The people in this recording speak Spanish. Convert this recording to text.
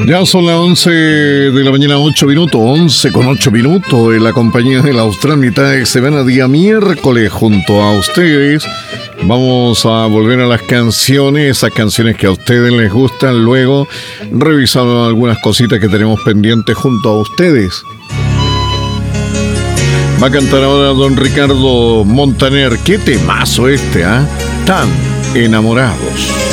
Ya son las 11 de la mañana, 8 minutos, 11 con 8 minutos, en la compañía de la Austral, mitad de semana, día miércoles, junto a ustedes. Vamos a volver a las canciones, esas canciones que a ustedes les gustan. Luego revisamos algunas cositas que tenemos pendientes junto a ustedes. Va a cantar ahora don Ricardo Montaner. Qué temazo este, ¿ah? Tan enamorados.